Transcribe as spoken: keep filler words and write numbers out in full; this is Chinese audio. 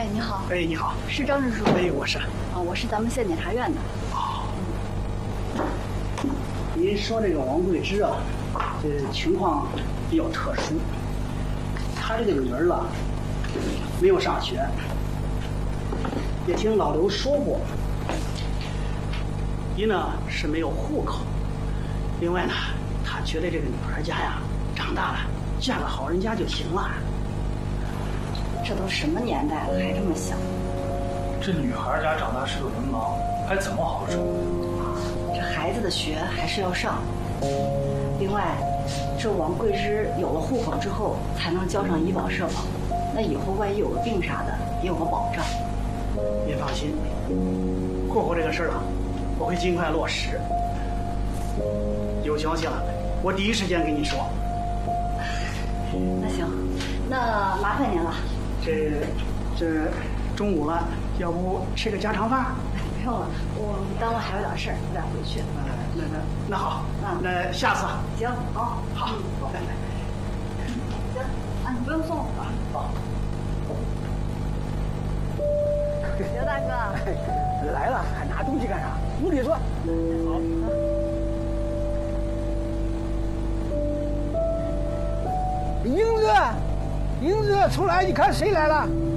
哎，你好。 哎，你好， 是张支书。 哎，我是。 啊，我是咱们县检察院的。 哦。您说这个王桂芝啊，这情况比较特殊。她这个女儿啊，没有上学，也听老刘说过。一呢是没有户口，另外呢，他觉得这个女孩家呀，长大了嫁个好人家就行了。 这都什么年代了，还这么想？ 这女孩家长大是个文盲，还怎么好好生活？ 这孩子的学还是要上。另外，这王桂芝有了户口之后，才能交上医保社保，那以后万一有个病啥的，也有个保障。 您放心，过户这个事儿啊，我会尽快落实。有消息了，我第一时间跟你说。 那行，那麻烦您了。 这这中午了，要不吃个家常饭？ 不用了，我耽误还有点事儿，有点回去。 呃，那那那好， 嗯， 那下次。 行，好， 好，好，拜拜。 行，啊，你不用送我了。 好。 刘大哥， 来了还拿东西干啥？屋里坐。好。英子，英子，出来！你看谁来了？